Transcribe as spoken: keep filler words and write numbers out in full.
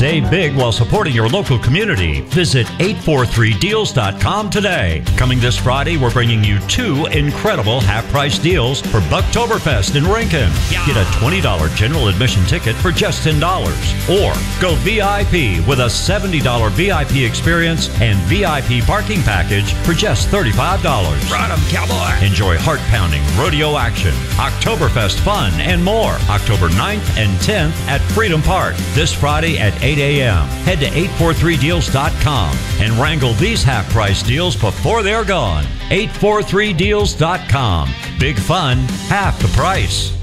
Save big while supporting your local community. Visit eight four three deals dot com today. Coming this Friday, we're bringing you two incredible half-price deals for Bucktoberfest in Rincon. Yeah. Get a twenty dollars general admission ticket for just ten dollars. Or go V I P with a seventy dollars V I P experience and V I P parking package for just thirty-five dollars. Run 'em, cowboy! Enjoy heart-pounding rodeo action, Oktoberfest fun, and more. October ninth and tenth at Freedom Park. This Friday at eight a.m. Head to eight four three deals dot com and wrangle these half-price deals before they're gone. eight four three deals dot com. Big fun, half the price.